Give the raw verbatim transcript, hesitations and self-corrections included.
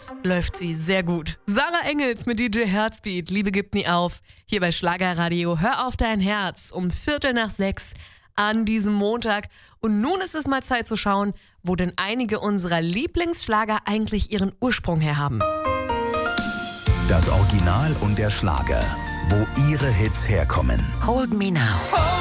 läuft sie sehr gut. Sarah Engels mit D J Heartbeat, Liebe gibt nie auf. Hier bei Schlagerradio, hör auf dein Herz um Viertel nach sechs an diesem Montag. Und nun ist es mal Zeit zu schauen, wo denn einige unserer Lieblingsschlager eigentlich ihren Ursprung her haben. Das Original und der Schlager, wo ihre Hits herkommen. Hold Me Now.